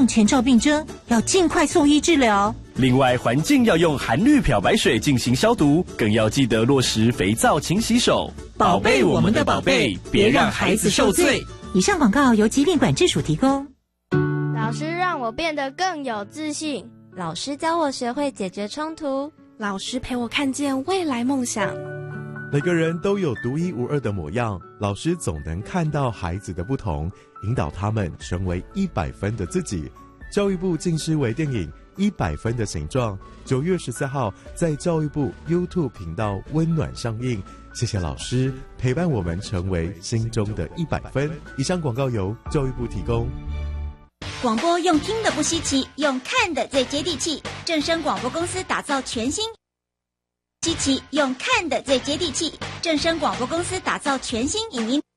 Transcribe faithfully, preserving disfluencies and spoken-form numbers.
前兆病征，要尽快送医治疗。 另外，环境要用含氯漂白水进行消毒，更要记得落实肥皂勤洗手， 宝贝我们的宝贝，别让孩子受罪。以上广告由疾病管制署提供。 老师让我变得更有自信， 老师教我学会解决冲突， 老师陪我看见未来梦想。 每个人都有独一无二的模样，老师总能看到孩子的不同，引导他们成为一百分的自己。教育部近视微电影《一百分的形状》九月十四号在教育部 YouTube 频道温暖上映。谢谢老师陪伴我们成为心中的一百分。以上广告由教育部提供。 广播用听的不稀奇，用看的最接地气。正声广播公司打造全新稀奇，用看的最接地气。正声广播公司打造全新影音。